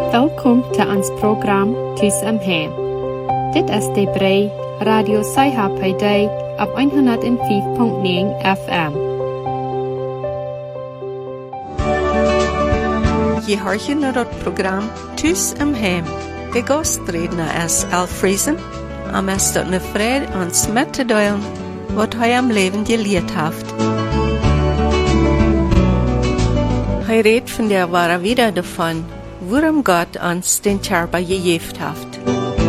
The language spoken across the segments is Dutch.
Welkom til ons program Tus om Hem. Dit is de brei Radio Saiha bij dig op 105.9 FM. Je hoort je naar het programma Tus om Hem. De gastredner is Al Friesen. En is tot een vrede ons met te delen wat hij am leven geleerd heeft. Hij redt van der ware wieder davon, waarom Gott uns den Körper gegeven heeft.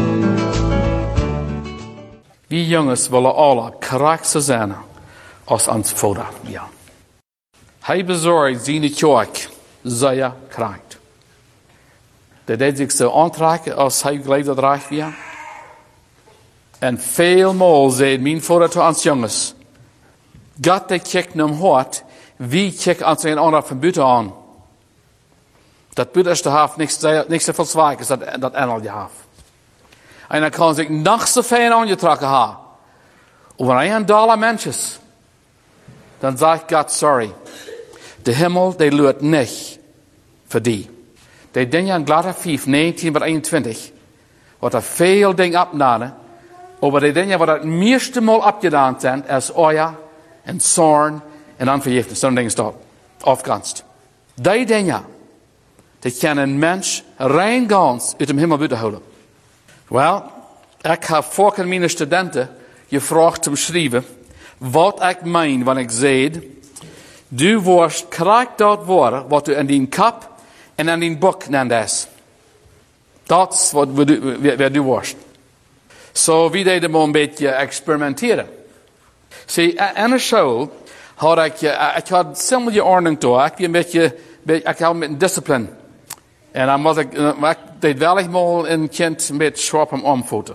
Wir Jungs willen alle kracht zijn als ons Vater. Ja. Hij bezorgt zijn kerk zeer kracht. Dat deed zich zo aantrekken als hij geleefd dat reich weer. En veelmaal zei mijn Vater tot ons jongens, Gott die kijkt naar hart, wie kijkt ons een ander van buiten aan. Dat buitenste heeft niks zoveel zwaar als dat engelje heeft. En dan kan zich nog zo veel aangetrokken hebben. Over $1 mensjes. Dan zegt God, sorry. De hemel, die lukt niet voor die. Die dingen in Galater 5, 19 tot 21. Wat er veel dingen opnamen. Over die dingen wat het meeste mal opgedaan zijn. Is oor en zorn en onvergifnis. Zo'n dingen staat. Afganst. Die dingen. Die kan een mens rein gans uit de hemel buiten houden. Wel, ik heb vorige mijn studenten gevraagd te beschrijven wat ik meen wanneer ik zeg, du wordt krijgt dat woord wat u in die kap en in die boek nennt. Dat is wat we du wordt. Zo, wie deden we een beetje experimenteren. Zie, in de show had ik had ziemliche ordning toe. Ik had met een discipline. En dan was ik deed wel eenmaal een kind met schwab om armvoeten.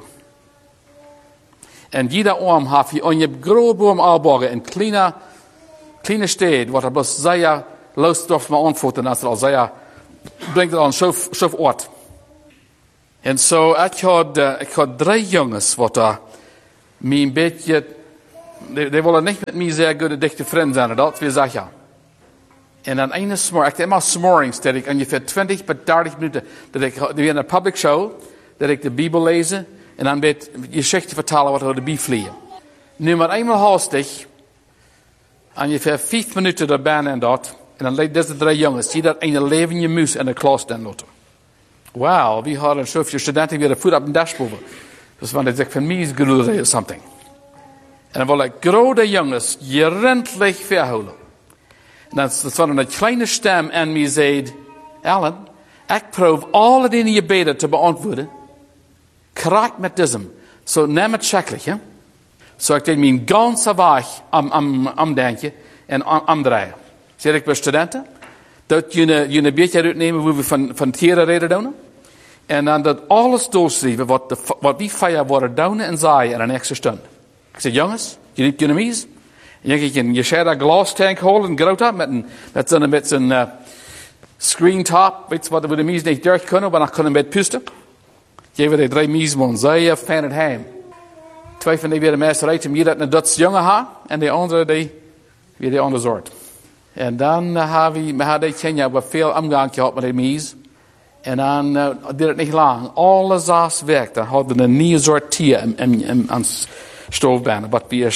En jeder arm heeft je on je grote boom aanbouwen in kleine steden, wat er bloß zeer losstof met armvoeten, als er al zeer brengt het aan zo ort. En zo, ik had 3 jongens, wat er me een beetje, die willen niet met mij zeer goede dichte vrienden zijn, dat wil zeggen. En dan ene smorgen, ik heb immer smorgens, dat ik ongeveer 20 tot 30 minuten, dat ik in een public show, dat ik de Bijbel lezen, en dan weet geschichten vertellen wat we de Bijbel vliegen. Nu maar eenmaal haastig, ongeveer 5 minuten er bijna en dat, en dan leed deze 3 jongens, die dat een levende muis in de klas dan laten. Wauw, wie hadden zoveel studenten weer de voet op de dashboard. Dus wanneer ik van mij is geluid of something. En dan wil ik grote jongens gerendelijk verhouden. En dan van een kleine stem en mij zei, Alan, ik proef alle dingen je beden te beantwoorden. Kracht met diesem. Zo neem het schrikkelijk, hè. Zo ik deed mijn ganse weg omdenken en omdraaien. Zeg ik bij studenten, dat je een beetje uitnemen hoe we van tieren reden doen. En dan dat alles doorschrijven wat die vijf worden doen en zaaien in een extra stund. Ik zeg, jongens, je neemt je mies. Je scheidt een glastank holen, groot met zo'n screen top, weet je wat we de mies niet door kunnen, maar dan kunnen we met pusten. Geven die 3 miesman, zeer fijn het heim. 2 van die weer de meester eten, wie dat een Duits jongen had, en de andere die weer de andere soort. En dan hadden die kinderen wat veel omgang gehad met die mies. En dan deed het niet lang. Alles was weg. Dan hadden we een nieuwe soort tier in ons stoofbaan. Wat we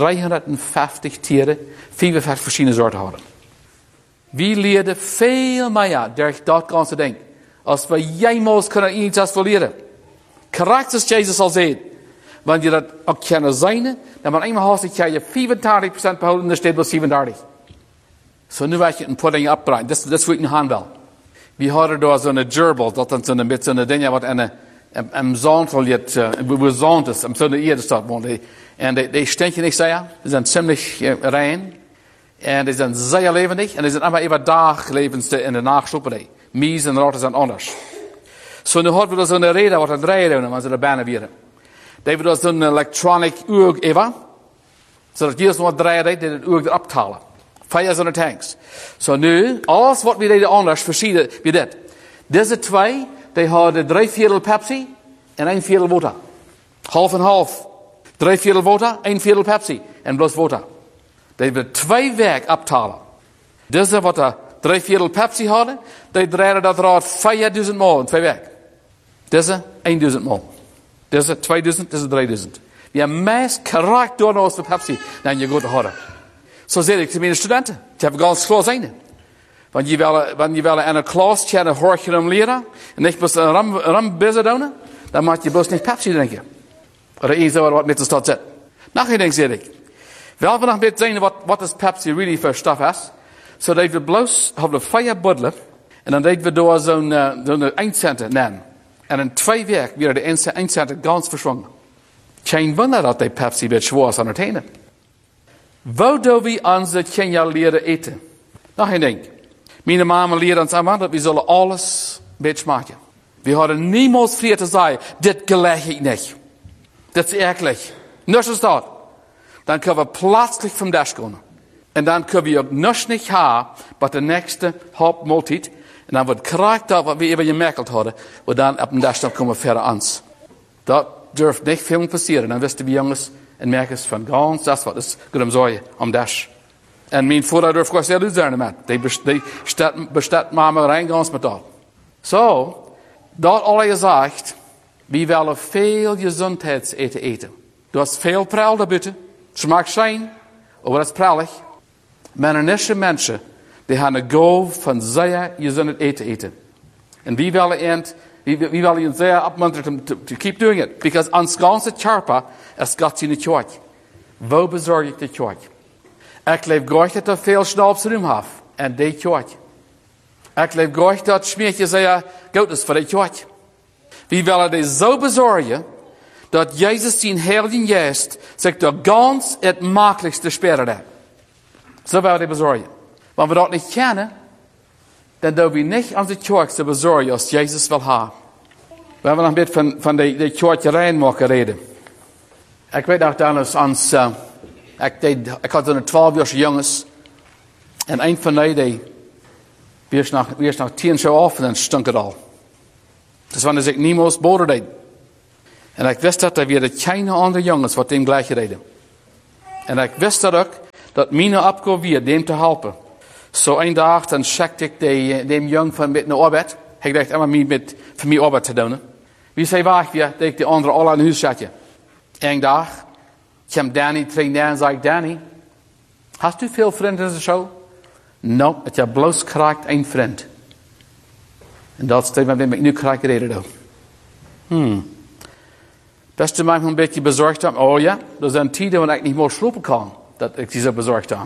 350 tieren, 54 verschillende soorten hadden. We leerden veel meer door dat ganze ding. Als we jemals kunnen iets als leren. Correct als Jezus al zei. Want je dat ook kunnen zijn, dan maar eenmaal haast kan je 35% behouden en er staat wel 37. Zo nu werd je een pudding opbrengen. Dat is wat ik een wel. We hadden daar zo'n gerbil, dat dan zo'n beetje zo'n ding wat een zantel jet, we zand is, zo'n eerder staat woont. En die stinken niet zeer, die zijn ziemlich rein. En die zijn zeer levendig, en die zijn allemaal even daglevendste in de nachtslopperij. Mies en ratten zijn anders. Zo nu hadden we zo'n reden wat het rijden doen, als ze er bijna weer. Die hebben zo'n electronic uur even, zodat je nog draaien, die het uur erop talen. 5 zo'n tanks. Zo nu, alles wat we deden anders, verschieden wie dit. Deze 2, die hadden 3/4 Pepsi en 1/4 water. Half en half. 3/4 water, 1/4 Pepsi en bloos water. Die hebben 2 werk optalen. Deze wat 3/4 Pepsi hadden, die draaiden dat eruit 5000 maal in 2 weken. Deze 1000 maal. Deze 2000, deze 3000. We hebben meest correct door ons voor Pepsi dan je goed hadden. Zo zeg ik te mijn studenten. Die hebben ganz klar zijn. Want je wil in een klas tjene hoortje om leren, en niet best een ram bezig doen, dan mag je best niet Pepsi drinken. Of iets wat met de stad zit. Nog een ding zeg ik. Wel we nog met zijn wat is Pepsi really voor stof is. Zo dat we bloos hebben 5 bottelen, en dan deden we door zo'n 1 cent nemen. En in 2 weken weer de 1 cent ganz verschwongen. Geen wonder dat die Pepsi beetje zwaar is aan het heen. Waar doen we onze kinderen leren eten? Nog een ding. Mijn mama leert ons aan dat we zullen alles beetje maken. We hadden niemals vrij te zeggen, dit gelegt ik niet. Dit is eklig. Niets is dat. Dan kunnen we plötzlich vom Dash gaan. En dan kunnen we ook niets niet hebben, maar de nächste Hauptmahlzeit. En dan wordt krijgt dat wat we even gemerkt hadden, we dan op de Dash komen verder ans. Dat durft niet veel passeren. Dan wisten we jongens en merkers van ganz, dat is wat is goed om zorgen, om Dash. En mijn vader durft gewoon heel uitzien met. Die bestaat mama reingans met dat. Zo, dat al gezegd, we willen veel gezondheidseten eten. Du hast veel prel daarbuiten. Smaakt zijn, maar dat is prellig. Maar er is mensen die hebben een goal van zeer gezond eten. En we willen je zeer opmunteren to keep doing it. Because ons ganze Körper is Gott in de kerk. Wo bezorg ik de kerk? Ik leef graag dat er veel schnapsrum heb. En die kerk. Ik leef graag dat smeertje zeer goed is voor de kerk. We willen die zo bezorgen, dat Jezus zijn Heilige Geest zich door ganz het makkelijkste speren heeft. Zo willen we die bezorgen. Want we dat niet kennen, dan doen we niet onze kerk zo bezorgen als Jezus wil hebben. We hebben nog een beetje van de kerk reinmaken reden. Ik weet nog dan als ik had toen 12-jarige jongens. En een van die was nog 10 jaar af en dan stunk het al. Dus wanneer ik niemals boden deed. En ik wist dat er weer geen andere jongens wat hem gleich reden. En ik wist dat ook, dat mijn opgave weer dem te helpen. Zo een dag, dan checkte ik dem jong van met naar arbeid. Ik dacht, immer met voor mij arbeid te doen. Wie zei wacht weer, dat ik de andere al aan huis zette. Een dag, kwam Danny terug en zei ik, Danny, hast u veel vrienden in de show? Nou, ik heb bloos krijgt één vriend. En dat is wat ik nu krijg reden doen. Best u mij een beetje bezorgd heb. Oh ja, er zijn tijden waar ik niet meer slapen kan. Dat ik die zo bezorgd heb.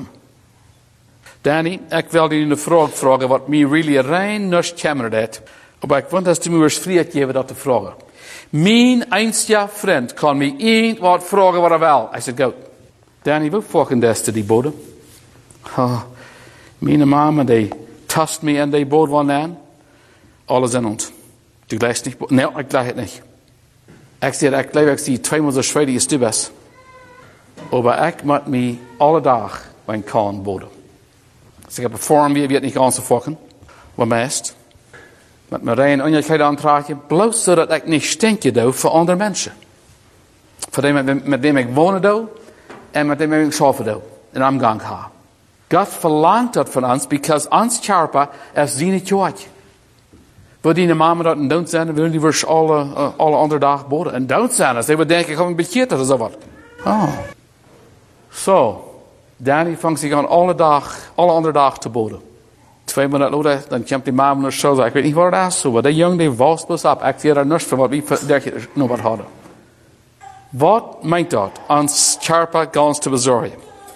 Danny, ik wil je een vraag vragen wat mij really rein niets kamer deed. Maar ik vond dat u me eens vrijheid geven dat te vragen. Mijn einzige vriend kan mij één wat vragen wat hij wil. Ik zei, goed. Danny, hoe volgen deze die bodem? Oh, mijn mama die tast me in die bodem aan. Alles in ons. Du gleichst nicht. Nee, ich gleich het nicht. Ich glaube, ich sehe 2-mal so schwer, wie du bist. Aber ich muss mich alle Tag mein Kahn boden. Dus ik heb een vorm, wie het niet gaan te fokken. Maar meest. Met mijn rein onjelijkheid aantragen. Bloos zodat ik niet stinkje doe voor andere mensen. Voor die met wem ik wonen doe. En met wem ik schaffen doe. In omgang ga. God verlangt dat van ons, because ons Körper is zijn kerk. Wil die mama dat en don't zijn, dan willen die weer alle andere dag boden. En don't zijn, als ze willen denken, ik ga een beetje of zo wat. Oh. Zo. Danny vangt zich aan alle andere dag te boden. 2 minuten later, dan komt die mama naar zo. Ik weet niet waar dat is. Zo, maar die jongen die was pas op. Ik zie daar niks van wat we nog wat hadden. Wat meint dat? Ons Körper ganz te bezorgen.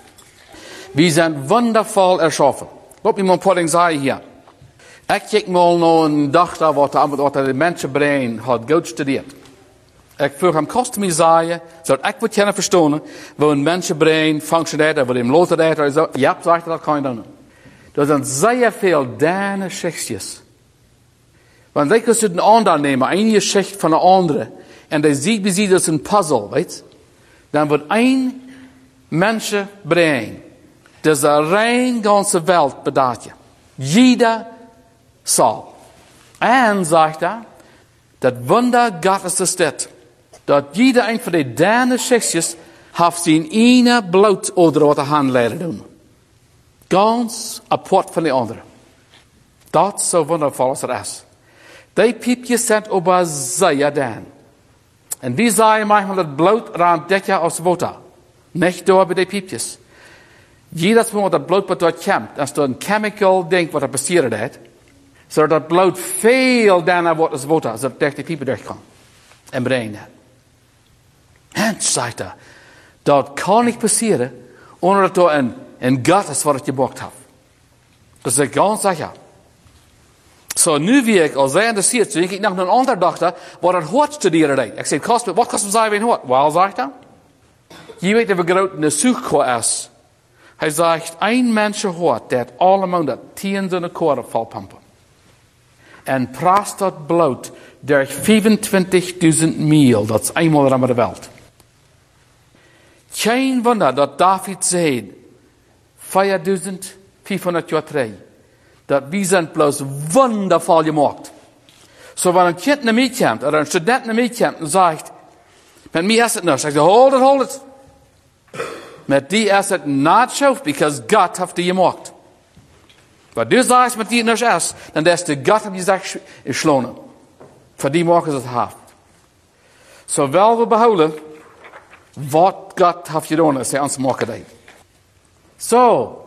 We zijn wondervol erschaffen. Laat me maar een paar dingen zeggen hier. Ik kijk mal naar een dag daar wat de mensenbrein had goed gestudeerd. Ik vroeg hem kost me zeggen, zodat ik wat kunnen verstaan, hoe een mensenbrein functioneert, en wat hem later deed, en zo. Ja, zegt dat kan je doen. Er zijn zeer veel kleine schichtjes. Want zij kunnen een ander nemen, een schicht van een andere, en die ziet wie ze dat een puzzel, weet. Dan wordt één mensenbrein, dus de rein ganze wereld bedacht je. Jeder zal. En zegt hij, dat wunder Gottes is dit. Dat jeder een van die kleine schichtjes heeft zijn ene bloed oder wat de hand leren doen. Ganz apart van de andere. Dat is zo wondervol als het is. Die piepjes zijn over zeeën dan. En wie zei manchmal dat bloed raam dekje als water. Niet door bij die piepjes. Jedes Mal dat bloed wat dort komt, als er een chemical ding wat er passiert is, zodat dat bloed veel daarna wordt als water, zodat het die piepen durchkomt. En brengt. En zegt hij, dat kan niet passeren, onder dat er een God is wat het gemaakt heeft. Dat is ganz sicher. Zo, nu wie ik al zei interessiert, zo ik nog een ander dacht, wat het hoort studeren deed. Ik zei, wat kost het zijn hoort? Wel, zegt hij. Je weet dat we groot in de zoekkoor is. Hij zegt, een mens hoort dat allemaal dat 10 in de koor volpampen. En praat dat bloed door 25.000 mijl. Dat is eenmaal aan de wereld. Geen wonder dat David zei, 4.500 jaar terug, dat we zijn bloos wondervol gemaakt. Zo, wanneer een kind naar mij komt, of een student naar mij komt en zegt, met mij is het niet. Ik zeg, hold it. Met die is het niet zo, because God heeft die gemaakt. Wat du zegt met die niet is, dan is de God op je zegt gesloten. Voor die maken ze het haft. Zo wel we behouden, wat God heeft gedaan, is hij ons maken deed. Zo,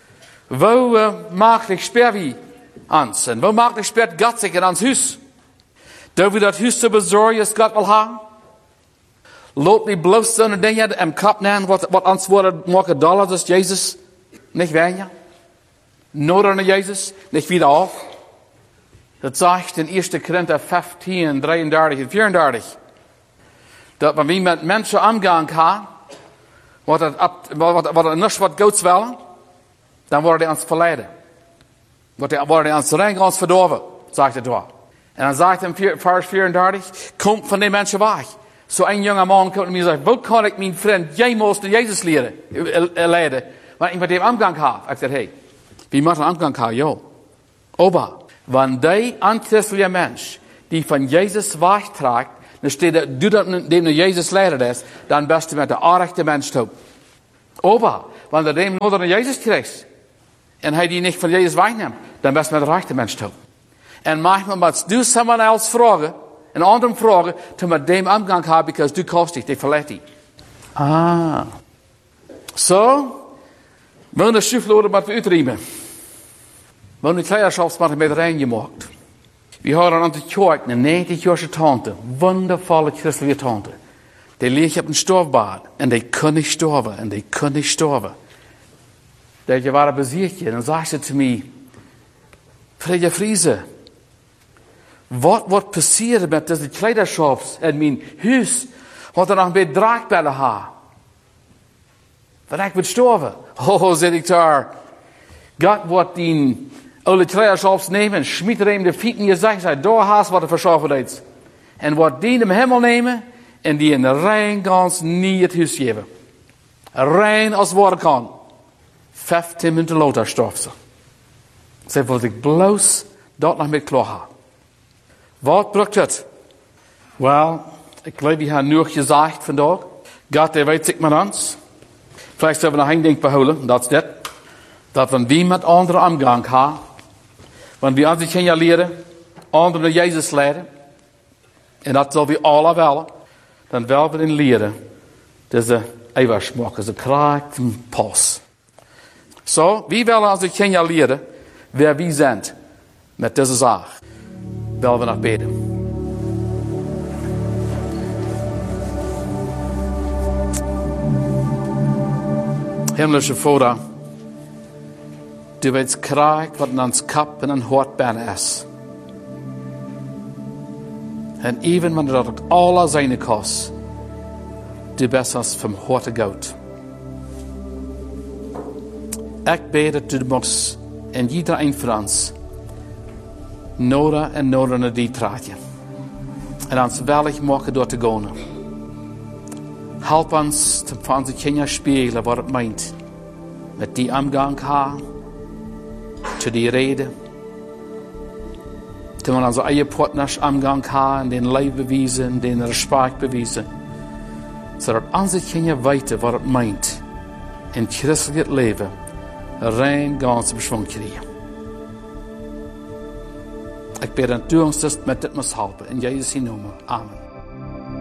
wo maakt ik speer wie ons, en wo maakt ik speer God zich in ons huis. Doen we dat huis zo bezorgen als God wil hebben? Laat die bloos zo'n dingen en kap nemen wat ons worden maken dollars is Jezus niet weinig. Nodig naar Jezus, niet wieder af. Dat zegt in 1 Korinther 15, 33 en 34. Dat wanneer we met mensen omgaan gaan, wat het niet wat Gods willen, dan worden die ons verleiden. Worden die ons rein ons verdorven, zegt het daar. En dan zegt hij in vers 34, kom van die mensen weg. Zo een jonge man komt naar mij en zegt, wat kan ik mijn vriend jemals naar Jezus leiden? Want ik met hem omgang heb. Ik zeg, hey, wie moet een omgang hebben, joh? Aber, wanneer die anchristelijke mens, die van Jezus wegtrekt, dan steht dat, du dat dem naar Jezus leiden is, dan best je met de aardige mens toe. Aber, wanneer dem nodig naar Jezus krijgt, en hij die niet van Jezus wegneemt, dan best je met de rechte mens toe. En manchmal moet du someone else vragen, een andere vragen, toen met dem omgang hebben, because du kost dich, die verlet die. Ah. Zo, we de schuifloden met we uitriemen. We de kleiderschaft met rein gemaakt. We hadden aan de kerk een 90-jarige tante, wondervolle christelijke tante. Die ligt op een stoofbad en die kon niet sterven en die kon niet sterven. Dat je waren bezicht en dan zei ze te mij, Fredje Friese, wat wordt passeren met deze kleiderschaft in mijn huis, wat er nog een beetje draakbellen had? Want ik moet sterven. Oh, zei ik daar. God wordt die oude kleiderschaft nemen, schmiet er hem de fieten in je zegt, zei, daar haast wat er verschaffen is. En wordt die in de hemel nemen, en die in de rein gans niet het huis geven. Rein als worden kan. 15 minuten later stierf ze. Ze wil ik bloos dat nog met klaar. Wat brukt het? Wel, ik geloof, die hebben nu gezegd vandaag. God, die weet zich met ons. Vielleicht zullen we nog één ding behouden, dat is dit. Dat we wie met anderen omgang hebben. Want we ons gaan leren, anderen naar Jezus leiden. En dat zullen we alle willen. Dan willen we in leren. Deze eeuwigheid, deze kracht en pas. Zo, wie willen ons gaan leren, wer wie zijn met deze zaak. Willen we nog bidden. Himmlische Vader, du weet kracht wat in ons kap en een hart bijna is. En even wanneer dat het alle zijn kost, du bent ons van harte goed. Ik bid dat du mocht in iedereen van ons nodig en nodig naar die traatje. En ons wellig maken door te gaan. Help ons te van onze kinderen spiegelen wat het meint. Met die omgang gaan. Te die reden. Te we onze eigen partners omgang gaan. En den lief bewijzen. En den respect bewijzen. Zodat onze kinderen weten wat het meint. In het christelijk leven. Rein gans beschwung krijgen. Ik bid dat u ons dus met dit moet helpen. In Jezus' naam. Amen.